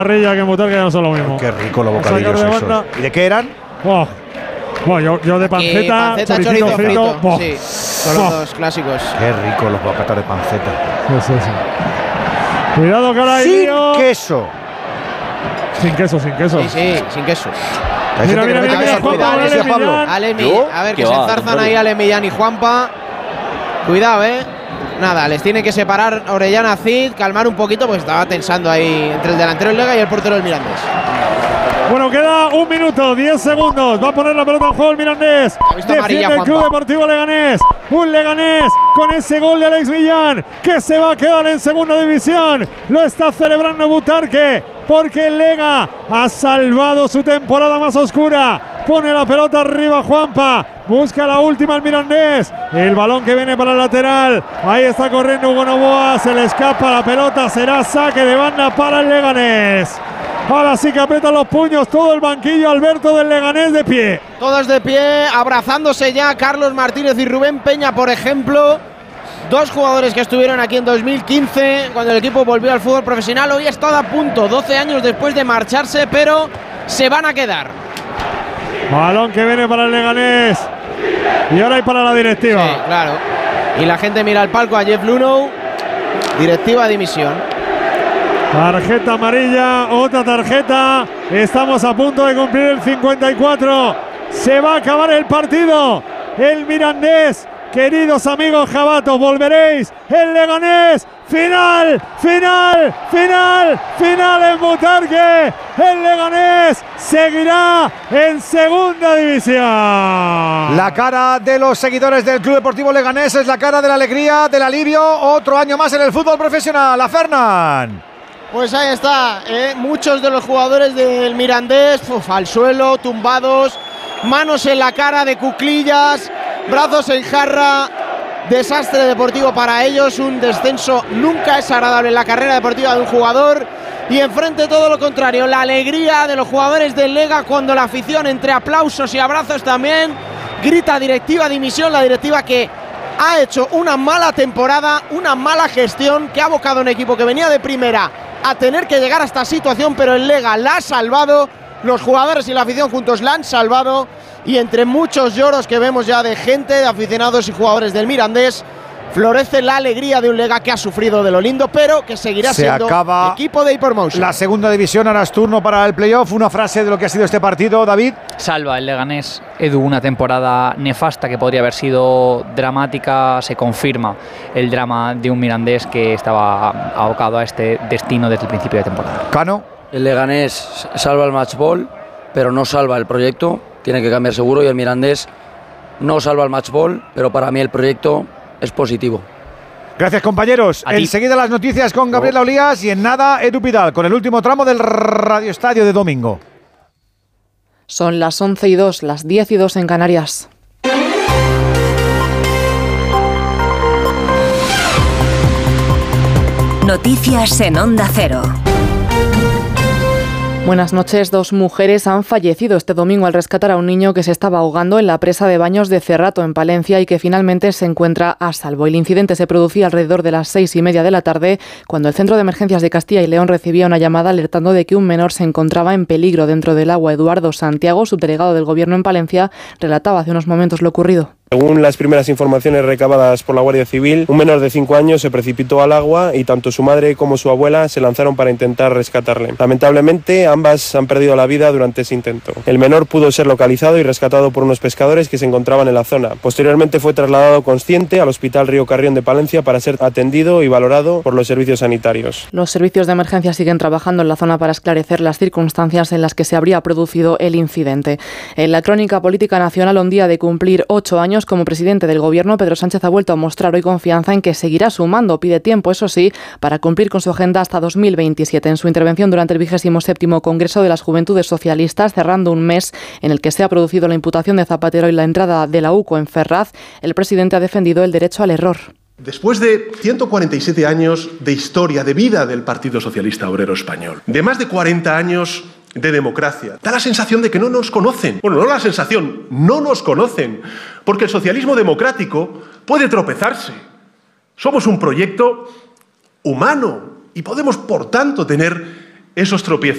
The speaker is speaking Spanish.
Rilla que en Butarque ya no son lo mismo. Qué rico los bocadillos esos. ¿Y de qué eran? Oh. Bueno, yo de panceta, chorizo frito. Sí, son los dos clásicos. Qué rico los bocatas de panceta. Sí. Cuidado que ahora hay sin lío. queso. Sin queso. Sí, sin queso. Mira, Juanpa, a ver, que se enzarzan ahí Ale Millán y Juanpa. Cuidado, Nada, les tiene que separar Orellana Cid, calmar un poquito, pues estaba tensando ahí entre el delantero del Lega y el portero del Mirandés. Bueno, queda 1 minuto, 10 segundos. Va a poner la pelota en juego el Mirandés. Defiende el Club Deportivo Leganés. Un Leganés con ese gol de Alex Millán, que se va a quedar en segunda división. Lo está celebrando Butarque, porque el Lega ha salvado su temporada más oscura. Pone la pelota arriba Juanpa. Busca la última el Mirandés. El balón que viene para el lateral. Ahí está corriendo Hugo Novoa. Se le escapa la pelota. Será saque de banda para el Leganés. Ahora sí que apretan los puños todo el banquillo. Alberto del Leganés de pie. Todos de pie, abrazándose ya Carlos Martínez y Rubén Peña, por ejemplo. Dos jugadores que estuvieron aquí en 2015, cuando el equipo volvió al fútbol profesional. Hoy está a punto, 12 años después de marcharse, pero se van a quedar. Balón que viene para el Leganés. Y ahora hay para la directiva. Sí, claro. Y la gente mira al palco a Jeff Luhnow. Directiva de dimisión. Tarjeta amarilla, otra tarjeta. Estamos a punto de cumplir el 54. Se va a acabar el partido. El Mirandés, queridos amigos jabatos, volveréis. El Leganés, final en Butarque. El Leganés seguirá en segunda división. La cara de los seguidores del Club Deportivo Leganés es la cara de la alegría, del alivio. Otro año más en el fútbol profesional. A Fernán. Pues ahí está, muchos de los jugadores del Mirandés al suelo, tumbados, manos en la cara de cuclillas, brazos en jarra. Desastre deportivo para ellos, un descenso nunca es agradable en la carrera deportiva de un jugador. Y enfrente todo lo contrario, la alegría de los jugadores del Lega cuando la afición, entre aplausos y abrazos también, grita directiva dimisión, la directiva que ha hecho una mala temporada, una mala gestión, que ha abocado a un equipo que venía de primera a tener que llegar a esta situación, pero el Lega la ha salvado, los jugadores y la afición juntos la han salvado, y entre muchos lloros que vemos ya de gente, de aficionados y jugadores del Mirandés, florece la alegría de un Lega que ha sufrido de lo lindo, pero que seguirá siendo equipo de Hypermotion. La segunda división, ahora es turno para el playoff. Una frase de lo que ha sido este partido, David. Salva el Leganés, Edu, una temporada nefasta que podría haber sido dramática. Se confirma el drama de un Mirandés que estaba abocado a este destino desde el principio de temporada. Cano. El Leganés salva el matchball, pero no salva el proyecto. Tiene que cambiar seguro, y el Mirandés no salva el matchball, pero para mí el proyecto es positivo. Gracias, compañeros. Enseguida las noticias con Gabriela Olías y en nada Edu Pidal con el último tramo del Radio Estadio de domingo. Son las 11:02, las 10:02 en Canarias. Noticias en Onda Cero. Buenas noches. 2 mujeres han fallecido este domingo al rescatar a un niño que se estaba ahogando en la presa de baños de Cerrato, en Palencia, y que finalmente se encuentra a salvo. El incidente se producía alrededor de las 6:30 de la tarde, cuando el Centro de Emergencias de Castilla y León recibía una llamada alertando de que un menor se encontraba en peligro dentro del agua. Eduardo Santiago, subdelegado del Gobierno en Palencia, relataba hace unos momentos lo ocurrido. Según las primeras informaciones recabadas por la Guardia Civil, un menor de 5 años se precipitó al agua y tanto su madre como su abuela se lanzaron para intentar rescatarle. Lamentablemente, ambas han perdido la vida durante ese intento. El menor pudo ser localizado y rescatado por unos pescadores que se encontraban en la zona. Posteriormente fue trasladado consciente al Hospital Río Carrión de Palencia para ser atendido y valorado por los servicios sanitarios. Los servicios de emergencia siguen trabajando en la zona para esclarecer las circunstancias en las que se habría producido el incidente. En la crónica política nacional, un día de cumplir 8 años como presidente del Gobierno, Pedro Sánchez ha vuelto a mostrar hoy confianza en que seguirá sumando. Pide tiempo, eso sí, para cumplir con su agenda hasta 2027. En su intervención durante el 27º Congreso de las Juventudes Socialistas, cerrando un mes en el que se ha producido la imputación de Zapatero y la entrada de la UCO en Ferraz, el presidente ha defendido el derecho al error. Después de 147 años de historia, de vida del Partido Socialista Obrero Español, de más de 40 años de democracia, da la sensación de que no nos conocen. Bueno, no la sensación, no nos conocen, porque el socialismo democrático puede tropezarse. Somos un proyecto humano y podemos, por tanto, tener esos tropiezos.